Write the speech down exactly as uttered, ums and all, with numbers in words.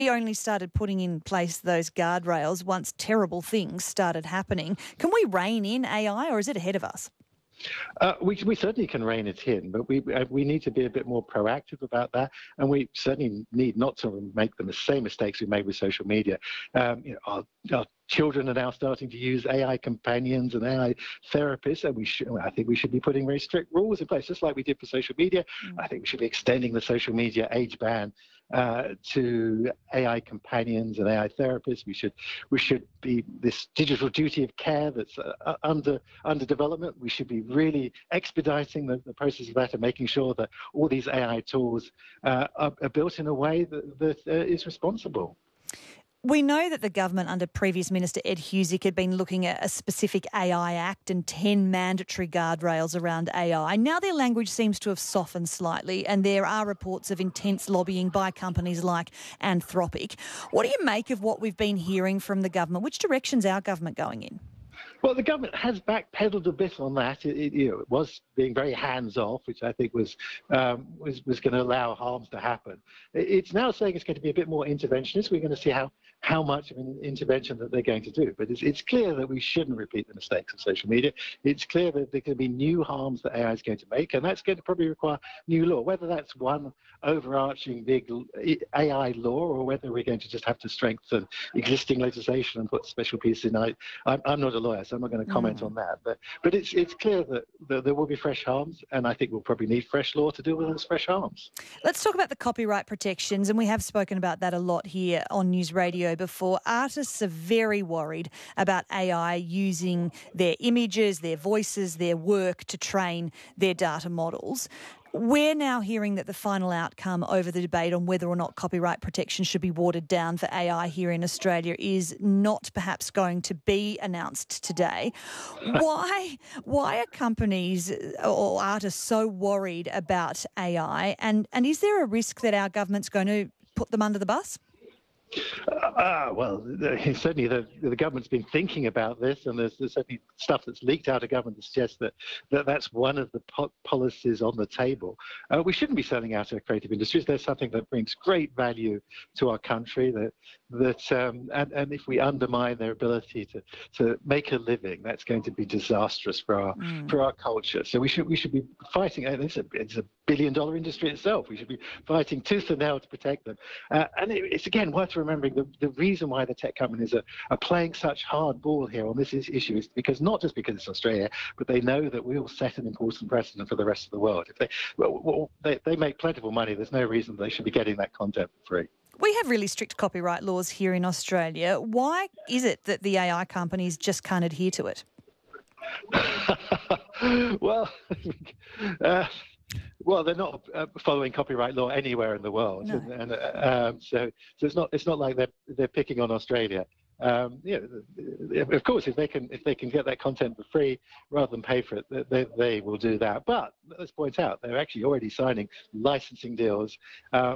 only started putting in place those guardrails once terrible things started happening. Can we rein in A I, or is it ahead of us? Uh, we, we certainly can rein it in, but we uh, we need to be a bit more proactive about that, and we certainly need not to make the same mistakes we made with social media. Um, you know, our, our children are now starting to use A I companions and A I therapists, and we should, I think we should be putting very strict rules in place, just like we did for social media. Mm. I think we should be extending the social media age ban uh, to A I companions and A I therapists. We should we should be this digital duty of care that's uh, under under development. We should be really expediting the, the process of that and making sure that all these A I tools uh, are, are built in a way that, that uh, is responsible. We know that the government under previous Minister Ed Husic had been looking at a specific A I Act and ten mandatory guardrails around A I. Now their language seems to have softened slightly, and there are reports of intense lobbying by companies like Anthropic. What do you make of what we've been hearing from the government? Which direction's our government going in? Well, the government has backpedaled a bit on that. It, it, you know, it was being very hands-off, which I think was um, was, was going to allow harms to happen. It, it's now saying it's going to be a bit more interventionist. We're going to see how, how much of an intervention that they're going to do. But it's, it's clear that we shouldn't repeat the mistakes of social media. It's clear that there can be new harms that A I is going to make, and that's going to probably require new law, whether that's one overarching big A I law or whether we're going to just have to strengthen existing legislation and put special pieces in. I, I'm, I'm not a lawyer, so I'm not going to comment mm. on that. But but it's it's clear that, that there will be fresh harms, and I think we'll probably need fresh law to deal with those fresh harms. Let's talk about the copyright protections, and we have spoken about that a lot here on News Radio before. Artists are very worried about A I using their images, their voices, their work to train their data models. We're now hearing that the final outcome over the debate on whether or not copyright protection should be watered down for A I here in Australia is not perhaps going to be announced today. Why, why are companies or artists so worried about A I? And, and is there a risk that our government's going to put them under the bus? Uh, well, certainly the, the government's been thinking about this, and there's, there's certainly stuff that's leaked out of government that suggests that, that that's one of the po- policies on the table. Uh, we shouldn't be selling out our creative industries. There's something that brings great value to our country, that, that um, and, and if we undermine their ability to, to make a living, that's going to be disastrous for our mm. for our culture. So we should we should be fighting. And it's a it's a billion dollar industry itself. We should be fighting tooth and nail to protect them. Uh, and it, it's again worth remembering the, the reason why the tech companies are, are playing such hard ball here on this is, issue is because not just because it's Australia, but they know that we will set an important precedent for the rest of the world. If they well, well, they, they make plentiful money, there's no reason they should be getting that content for free. We have really strict copyright laws here in Australia. Why is it that the A I companies just can't adhere to it? well, uh, well, they're not uh, following copyright law anywhere in the world, no. and, and uh, um, so so it's not it's not like they're they're picking on Australia. Um, you know, of course, if they can if they can get that content for free rather than pay for it, they, they will do that. But let's point out they're actually already signing licensing deals. Uh,